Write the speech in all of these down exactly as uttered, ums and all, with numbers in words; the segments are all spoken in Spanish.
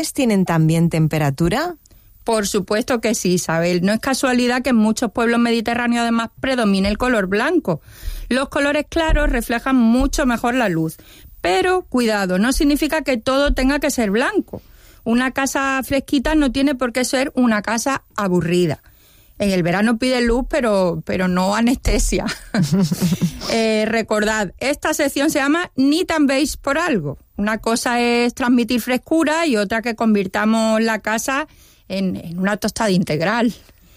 tienen también temperatura? Por supuesto que sí, Isabel. No es casualidad que en muchos pueblos mediterráneos además predomine el color blanco. Los colores claros reflejan mucho mejor la luz. Pero, cuidado, no significa que todo tenga que ser blanco. Una casa fresquita no tiene por qué ser una casa aburrida. En el verano pide luz, pero, pero no anestesia. eh, recordad, esta sección se llama Ni tan beige por algo. Una cosa es transmitir frescura y otra que convirtamos la casa en, en una tostada integral.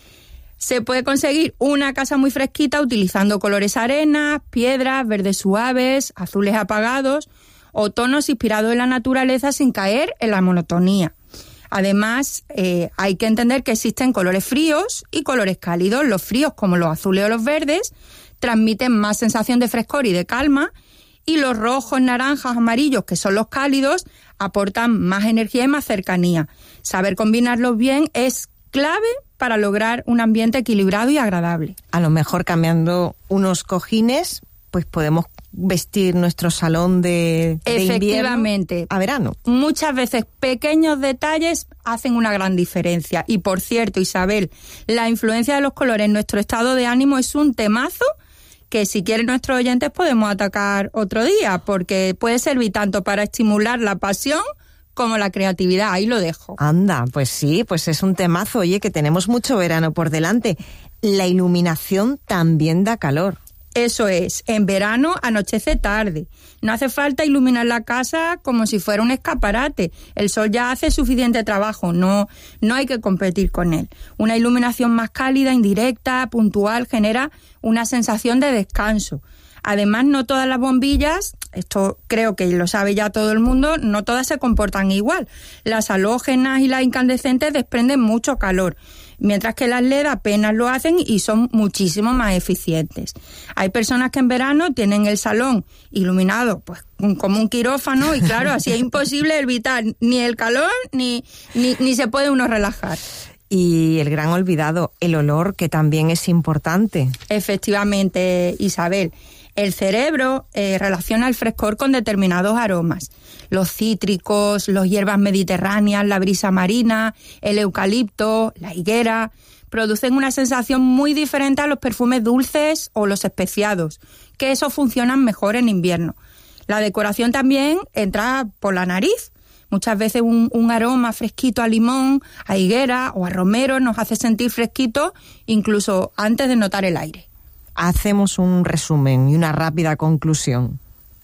Se puede conseguir una casa muy fresquita utilizando colores arena, piedras, verdes suaves, azules apagados o tonos inspirados en la naturaleza sin caer en la monotonía. Además, eh, hay que entender que existen colores fríos y colores cálidos. Los fríos, como los azules o los verdes, transmiten más sensación de frescor y de calma, y los rojos, naranjas, amarillos, que son los cálidos, aportan más energía y más cercanía. Saber combinarlos bien es clave para lograr un ambiente equilibrado y agradable. A lo mejor cambiando unos cojines, pues podemos vestir nuestro salón de, de Efectivamente. Invierno a verano. Muchas veces pequeños detalles hacen una gran diferencia. Y por cierto, Isabel, la influencia de los colores en nuestro estado de ánimo es un temazo que si quieren nuestros oyentes podemos atacar otro día, porque puede servir tanto para estimular la pasión como la creatividad. Ahí lo dejo. Anda, pues sí, pues es un temazo. Oye, que tenemos mucho verano por delante. La iluminación también da calor. Eso es, en verano anochece tarde. No hace falta iluminar la casa como si fuera un escaparate. El sol ya hace suficiente trabajo, no, no hay que competir con él. Una iluminación más cálida, indirecta, puntual, genera una sensación de descanso. Además, no todas las bombillas, esto creo que lo sabe ya todo el mundo, no todas se comportan igual. Las halógenas y las incandescentes desprenden mucho calor, mientras que las L E D apenas lo hacen y son muchísimo más eficientes. Hay personas que en verano tienen el salón iluminado pues como un quirófano y claro, así es imposible evitar ni el calor ni, ni, ni se puede uno relajar. Y el gran olvidado, el olor, que también es importante. Efectivamente, Isabel. El cerebro eh, relaciona el frescor con determinados aromas. Los cítricos, las hierbas mediterráneas, la brisa marina, el eucalipto, la higuera, producen una sensación muy diferente a los perfumes dulces o los especiados, que esos funcionan mejor en invierno. La decoración también entra por la nariz. Muchas veces un, un aroma fresquito a limón, a higuera o a romero nos hace sentir fresquito incluso antes de notar el aire. Hacemos un resumen y una rápida conclusión.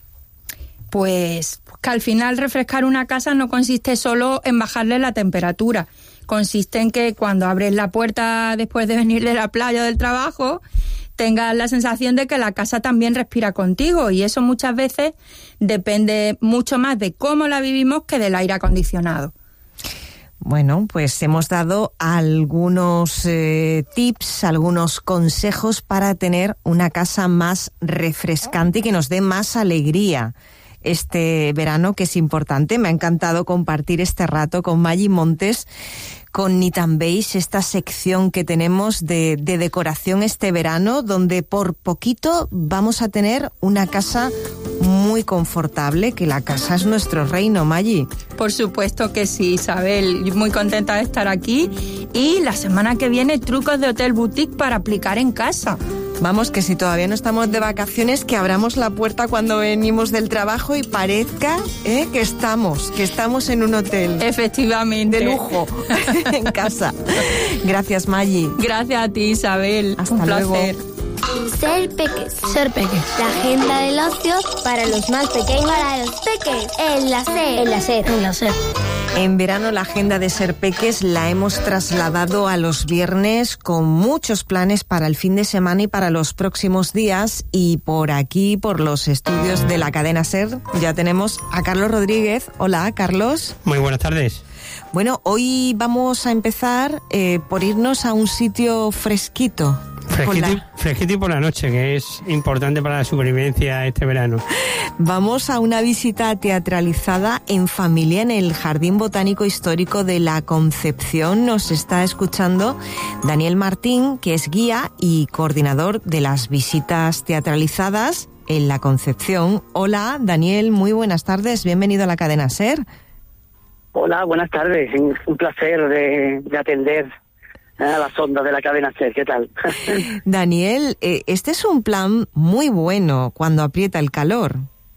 Pues que al final refrescar una casa no consiste solo en bajarle la temperatura. Consiste en que cuando abres la puerta después de venir de la playa o del trabajo, tengas la sensación de que la casa también respira contigo, y eso muchas veces depende mucho más de cómo la vivimos que del aire acondicionado. Bueno, pues hemos dado algunos eh, tips, algunos consejos para tener una casa más refrescante y que nos dé más alegría este verano, que es importante. Me ha encantado compartir este rato con Maggi Montes, con Ni tan beige, esta sección que tenemos de, de decoración este verano, donde por poquito vamos a tener una casa muy confortable, que la casa es nuestro reino, Maggi. Por supuesto que sí, Isabel. Muy contenta de estar aquí. Y la semana que viene, trucos de hotel boutique para aplicar en casa. Vamos, que si todavía no estamos de vacaciones, que abramos la puerta cuando venimos del trabajo y parezca ¿eh? que estamos, que estamos en un hotel. Efectivamente. De lujo, en casa. Gracias, Maggi. Gracias a ti, Isabel. Hasta un luego. placer. Ser peques. Ser peques. La agenda del ocio para los más pequeños. Para los peques. En la SER. En la SER. En la SER. En verano la agenda de Ser Peques la hemos trasladado a los viernes con muchos planes para el fin de semana y para los próximos días. Y por aquí, por los estudios de la cadena SER, ya tenemos a Carlos Rodríguez. Hola, Carlos. Muy buenas tardes. Bueno, hoy vamos a empezar eh, por irnos a un sitio fresquito. Fresquito, la... fresquito y por la noche, que es importante para la supervivencia este verano. Vamos a una visita teatralizada en familia en el Jardín Botánico Histórico de la Concepción. Nos está escuchando Daniel Martín, que es guía y coordinador de las visitas teatralizadas en la Concepción. Hola, Daniel, muy buenas tardes. Bienvenido a la cadena SER. Hola, buenas tardes. Un placer de, de atender a las ondas de la cadena SER. ¿Qué tal? Daniel, eh, este es un plan muy bueno cuando aprieta el calor.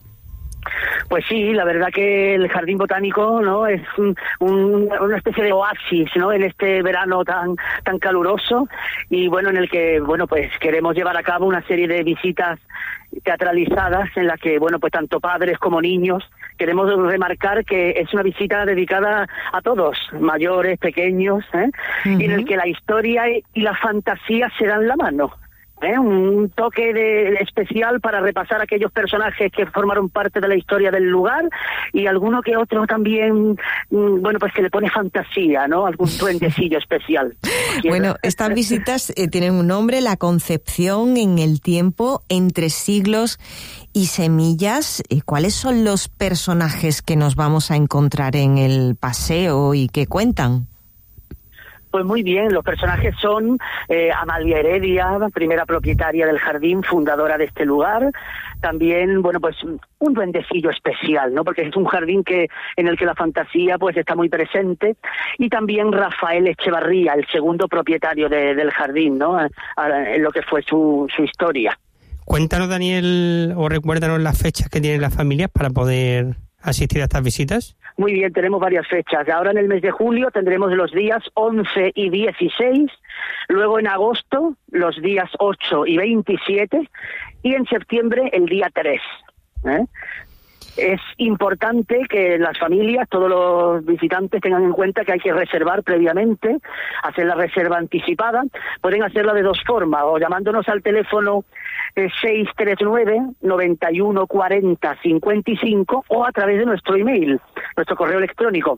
Pues sí, la verdad que el Jardín Botánico, ¿no?, es un, un, una especie de oasis, ¿no?, en este verano tan tan caluroso, y bueno, en el que, bueno, pues queremos llevar a cabo una serie de visitas teatralizadas en las que, bueno, pues tanto padres como niños, queremos remarcar que es una visita dedicada a todos, mayores, pequeños, ¿eh? Uh-huh. Y en el que la historia y la fantasía se dan la mano. ¿Eh? Un toque de, especial para repasar aquellos personajes que formaron parte de la historia del lugar, y alguno que otro también, bueno, pues que le pone fantasía, ¿no? Algún duendecillo especial. Bueno, estas visitas eh, tienen un nombre: La Concepción en el Tiempo, entre siglos y semillas. ¿Cuáles son los personajes que nos vamos a encontrar en el paseo y que cuentan? Pues muy bien, los personajes son eh, Amalia Heredia, primera propietaria del jardín, fundadora de este lugar. También, bueno, pues un duendecillo especial, ¿no? Porque es un jardín que en el que la fantasía pues está muy presente. Y también Rafael Echevarría, el segundo propietario de, del jardín, ¿no? En lo que fue su, su historia. Cuéntanos, Daniel, o recuérdanos las fechas que tienen las familias para poder asistir a estas visitas. Muy bien, tenemos varias fechas. Ahora en el mes de julio tendremos los días once y dieciséis, luego en agosto los días ocho y veintisiete, y en septiembre el día tres. ¿eh? Es importante que las familias, todos los visitantes, tengan en cuenta que hay que reservar previamente, hacer la reserva anticipada. Pueden hacerla de dos formas, o llamándonos al teléfono eh, seis tres nueve, nueve uno cuatro cero, cinco cinco, o a través de nuestro email, nuestro correo electrónico,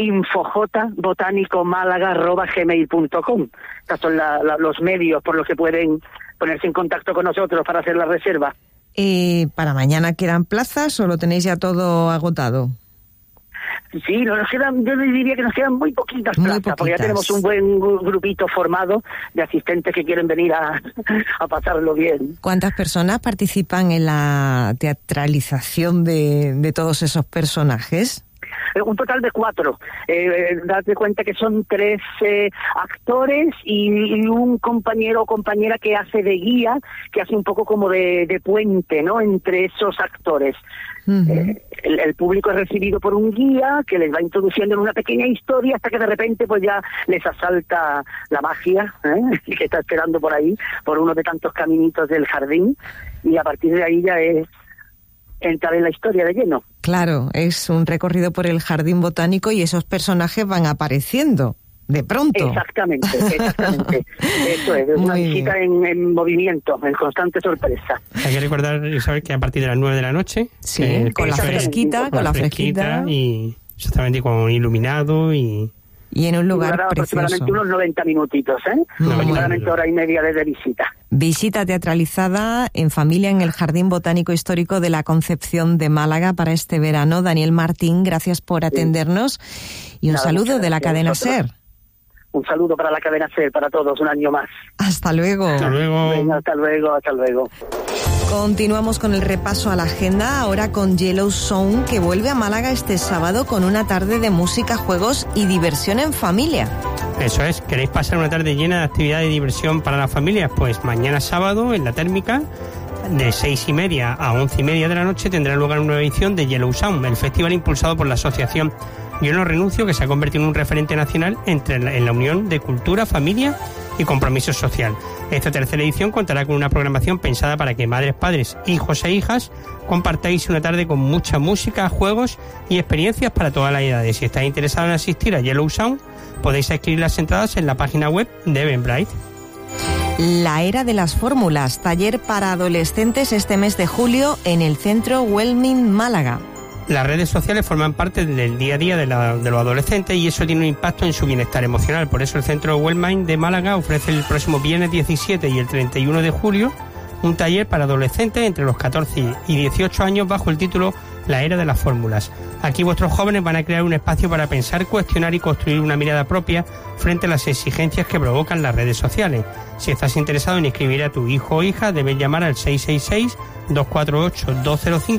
infojbotánicomálaga arroba gmail punto com. Estos son la, la, los medios por los que pueden ponerse en contacto con nosotros para hacer la reserva. Eh, ¿Para mañana quedan plazas o lo tenéis ya todo agotado? Sí, no nos quedan, yo diría que nos quedan muy poquitas muy plazas, poquitas. Porque ya tenemos un buen grupito formado de asistentes que quieren venir a, a pasarlo bien. ¿Cuántas personas participan en la teatralización de, de todos esos personajes? Un total de cuatro. Eh, date cuenta que son tres eh, actores y, y un compañero o compañera que hace de guía, que hace un poco como de, de puente, ¿no?, entre esos actores. Uh-huh. Eh, el, el público es recibido por un guía que les va introduciendo en una pequeña historia hasta que de repente pues ya les asalta la magia, ¿eh?, que está esperando por ahí, por uno de tantos caminitos del jardín, y a partir de ahí ya es entrar en la historia de lleno. Claro, es un recorrido por el jardín botánico y esos personajes van apareciendo de pronto. Exactamente, exactamente. Eso es, es una visita en, en movimiento, en constante sorpresa. Hay que recordar, Isabel, que a partir de las nueve de la noche... Sí, eh, con la fresquita, con la fresquita. Y exactamente, con iluminado y... Y en un lugar precioso. Aproximadamente unos noventa minutitos, ¿eh? No, aproximadamente hora y media de visita. Visita teatralizada en familia en el Jardín Botánico Histórico de la Concepción de Málaga para este verano. Daniel Martín, gracias por atendernos y un Nada, saludo de la cadena SER. Un saludo para la cadena SER, para todos, un año más. Hasta luego. Hasta luego. Venga, hasta luego, hasta luego. Continuamos con el repaso a la agenda, ahora con Yellow Sound, que vuelve a Málaga este sábado con una tarde de música, juegos y diversión en familia. Eso es, ¿queréis pasar una tarde llena de actividad y diversión para las familias? Pues mañana sábado en la Térmica, de seis y media a once y media de la noche, tendrá lugar una nueva edición de Yellow Sound, el festival impulsado por la asociación Yo No Renuncio, que se ha convertido en un referente nacional entre la, en la unión de cultura, familia y compromiso social. Esta tercera edición contará con una programación pensada para que madres, padres, hijos e hijas compartáis una tarde con mucha música, juegos y experiencias para todas las edades. Si estáis interesados en asistir a Yellow Sound, podéis adquirir las entradas en la página web de Eventbrite. La Era de las Fórmulas, taller para adolescentes este mes de julio en el Centro Wellmin Málaga. Las redes sociales forman parte del día a día de, la, de los adolescentes y eso tiene un impacto en su bienestar emocional. Por eso el Centro Wellmind de Málaga ofrece el próximo viernes diecisiete y el treinta y uno de julio un taller para adolescentes entre los catorce y dieciocho años bajo el título La Era de las Fórmulas. Aquí vuestros jóvenes van a crear un espacio para pensar, cuestionar y construir una mirada propia frente a las exigencias que provocan las redes sociales. Si estás interesado en inscribir a tu hijo o hija, debes llamar al seis seis seis, dos cuatro ocho, dos cero cinco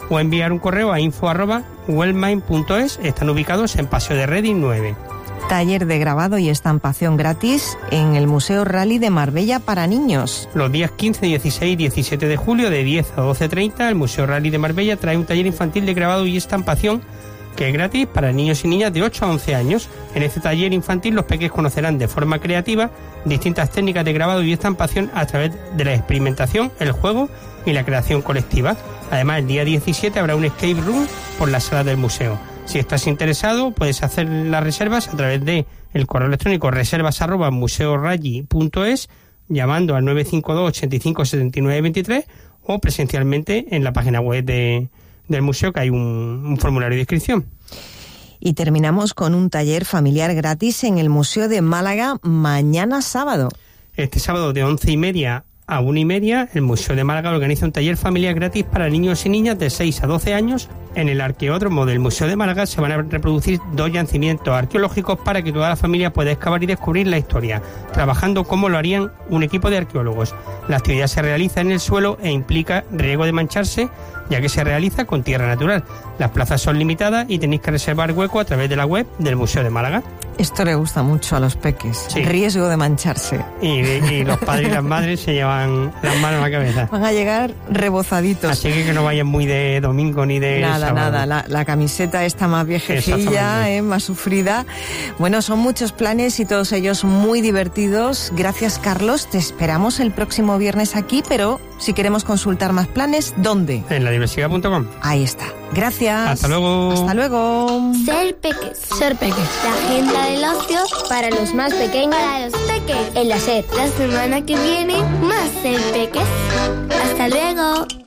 o enviar un correo a info arroba wellmind punto es. Están ubicados en Paseo de Reading nueve. Taller de grabado y estampación gratis en el Museo Rally de Marbella para niños. Los días quince, dieciséis y diecisiete de julio de diez a doce treinta, el Museo Rally de Marbella trae un taller infantil de grabado y estampación que es gratis para niños y niñas de ocho a once años. En este taller infantil los pequeños conocerán de forma creativa distintas técnicas de grabado y estampación a través de la experimentación, el juego y la creación colectiva. Además, el día diecisiete habrá un escape room por la sala del museo. Si estás interesado, puedes hacer las reservas a través de el correo electrónico reservas arroba museorally punto es, llamando al nueve cinco dos, ochenta y cinco, setenta y nueve veintitrés o presencialmente en la página web de del museo, que hay un, un formulario de inscripción. Y terminamos con un taller familiar gratis en el Museo de Málaga mañana sábado. Este sábado de once y media a una y media, el Museo de Málaga organiza un taller familiar gratis para niños y niñas de seis a doce años. En el arqueódromo del Museo de Málaga se van a reproducir dos yacimientos arqueológicos para que toda la familia pueda excavar y descubrir la historia, trabajando como lo harían un equipo de arqueólogos. La actividad se realiza en el suelo e implica riesgo de mancharse, ya que se realiza con tierra natural. Las plazas son limitadas y tenéis que reservar hueco a través de la web del Museo de Málaga. Esto le gusta mucho a los peques, sí. Riesgo de mancharse. Y, y los padres y las madres se llevan las manos a la cabeza. Van a llegar rebozaditos. Así que que no vayan muy de domingo ni de Nada, sábado. nada, la, la camiseta está más viejecilla, eh, más sufrida. Bueno, son muchos planes y todos ellos muy divertidos. Gracias, Carlos. Te esperamos el próximo viernes aquí, pero si queremos consultar más planes, ¿dónde? En la diversidad punto com. Ahí está. Gracias. Hasta luego. Hasta luego. Ser peques. Ser peques. La agenda del ocio para los más pequeños. Para los peques. En la SER. La semana que viene, más Ser peques. Hasta luego.